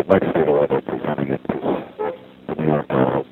Mike Spiegel presenting it to the New York Herald.